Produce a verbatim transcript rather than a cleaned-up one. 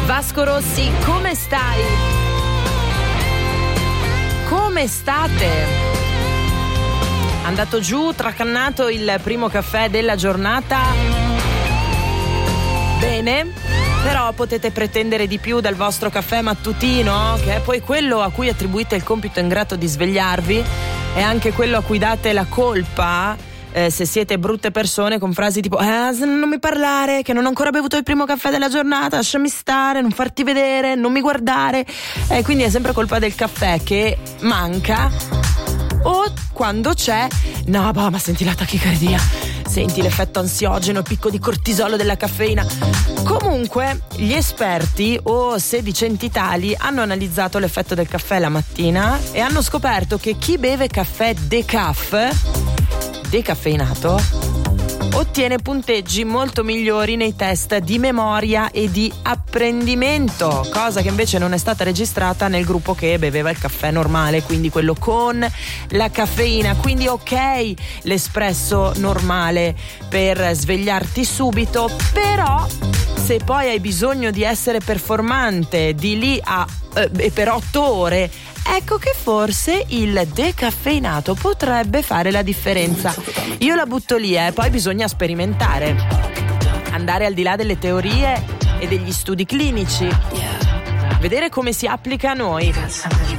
Vasco Rossi, come stai? Come state? Andato giù, tracannato il primo caffè della giornata? Bene, però potete pretendere di più dal vostro caffè mattutino, che è poi quello a cui attribuite il compito ingrato di svegliarvi, e anche quello a cui date la colpa Eh, se siete brutte persone, con frasi tipo eh, non mi parlare, che non ho ancora bevuto il primo caffè della giornata, lasciami stare, non farti vedere, non mi guardare, eh, quindi è sempre colpa del caffè che manca, o quando c'è no boh, ma senti la tachicardia, senti l'effetto ansiogeno, il picco di cortisolo della caffeina. Comunque gli esperti o sedicenti tali hanno analizzato l'effetto del caffè la mattina e hanno scoperto che chi beve caffè decaf decaffeinato ottiene punteggi molto migliori nei test di memoria e di apprendimento, cosa che invece non è stata registrata nel gruppo che beveva il caffè normale, quindi quello con la caffeina. Quindi ok l'espresso normale per svegliarti subito, però se poi hai bisogno di essere performante di lì a eh, per otto ore, ecco che forse il decaffeinato potrebbe fare la differenza. Io la butto lì, eh, poi bisogna sperimentare, andare al di là delle teorie e degli studi clinici, vedere come si applica a noi.